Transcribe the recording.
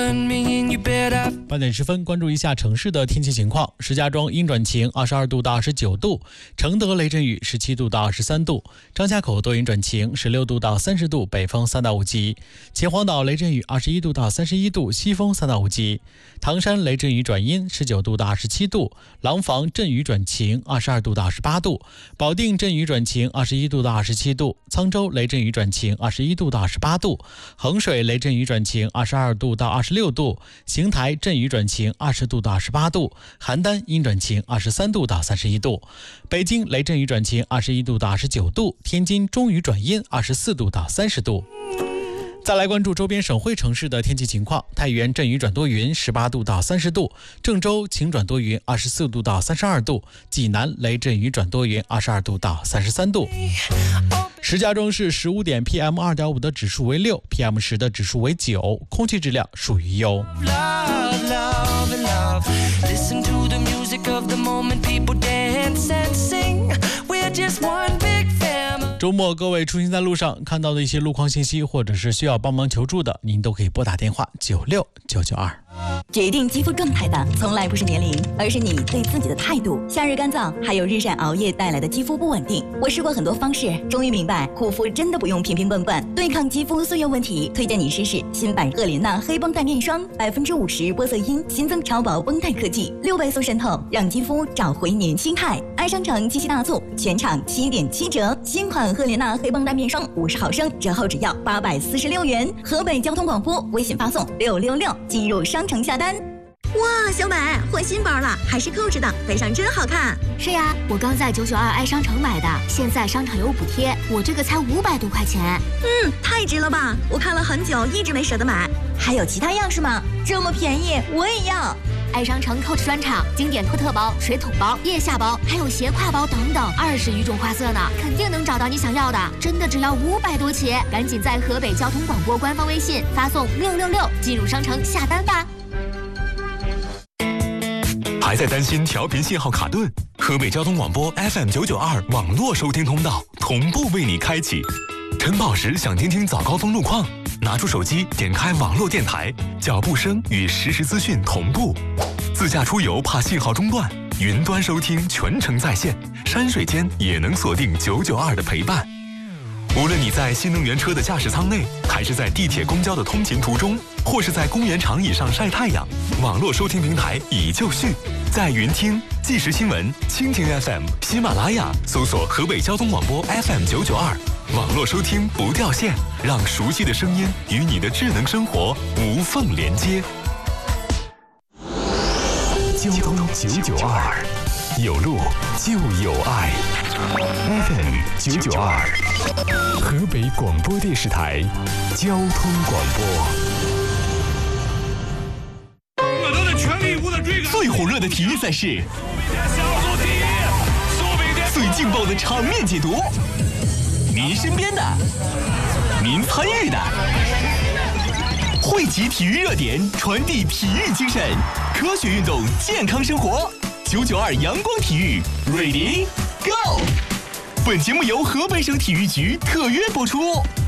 8点10分，关注一下城市的天气情况。石家庄阴转晴，22度到29度；承德雷阵雨，17度到23度；张家口多云转晴，16度到30度，北风3到5级；秦皇岛雷阵雨，21度到31度，西风3到5级；唐山雷阵雨转阴，19度到27度；廊坊阵雨转晴，22度到28度；保定阵雨转晴，21度到27度；沧州雷阵雨转晴，21度到28度；衡水雷阵雨转晴，22度到26度；邢台阵雨转晴，20度到18度；邯郸阴转晴，23度到31度；北京雷阵雨转晴，21度到29度；天津中雨转阴，24度到30度。再来关注周边省会城市的天气情况。太原阵雨转多云，18度到30度；郑州晴转多云，24度到32度；济南雷阵雨转多云，22度到33度。石家庄市15点 PM2.5 的指数为6， PM10 的指数为9，空气质量属于优。周末各位出行在路上看到的一些路况信息，或者是需要帮忙求助的，您都可以拨打电话96992。 决定肌肤状态的从来不是年龄，而是你对自己的态度。夏日干燥，还有日晒熬夜带来的肌肤不稳定。我试过很多方式，终于明白护肤真的不用瓶瓶罐罐。对抗肌肤岁月问题，推荐你试试新版赫莲娜黑绷带面霜，50%玻色因，新增超薄绷带科技，6倍速渗透，让肌肤找回年轻态。爱商城七夕大促，全场7.7折，新款赫莲娜黑绷带面霜50毫升，折后只要846元。河北交通广播微信发送666进入商城下单。 哇，小美换新包了，还是扣着的，背上真好看。 是呀，我刚在992爱商城买的，现在商场有补贴，我这个才500多块钱。 太值了吧！我看了很久，一直没舍得买。 还有其他样式吗？这么便宜，我也要。 爱商城 Coach 专场，经典托特包、水桶包、腋下包，还有斜挎包等等，20余种花色呢，肯定能找到你想要的。真的只要500多起，赶紧在河北交通广播官方微信发送666进入商城下单吧。 还在担心调频信号卡顿？河北交通广播 FM992 网络收听通道同步为你开启。晨跑时想听听早高峰路况，拿出手机点开网络电台，脚步声与实时资讯同步。自驾出游怕信号中断，云端收听全程在线，山水间也能锁定992的陪伴。无论你在新能源车的驾驶舱内，还是在地铁公交的通勤途中，或是在公园长椅上晒太阳，网络收听平台已就绪。在云听、即时新闻、蜻蜓 FM、喜马拉雅搜索河北交通广播 FM992，网络收听不掉线，让熟悉的声音与你的智能生活无缝连接。交通992，有路就有爱。FM992，河北广播电视台交通广播。 我都在全力以赴的追赶。 最火热的体育赛事，最劲爆的场面解读，您身边的，您参与的，汇集体育热点，传递体育精神，科学运动，健康生活。992阳光体育 ，Ready Go！ 本节目由河北省体育局特约播出。